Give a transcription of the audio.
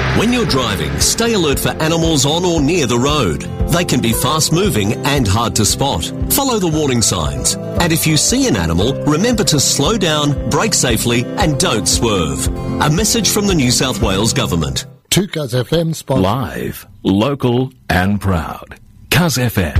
When you're driving, stay alert for animals on or near the road. They can be fast-moving and hard to spot. Follow the warning signs. And if you see an animal, remember to slow down, brake safely and don't swerve. A message from the New South Wales Government. 2 Cuz FM spot. Live, local and proud. Cuz FM.